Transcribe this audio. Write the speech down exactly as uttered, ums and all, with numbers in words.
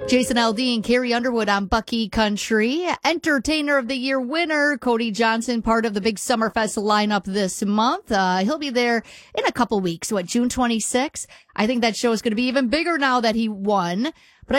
Jason Aldean, Carrie Underwood on Bucky Country. Entertainer of the Year winner, Cody Johnson, part of the big Summerfest lineup this month. Uh, he'll be there in a couple weeks. What, June twenty-sixth? I think that show is going to be even bigger now that he won.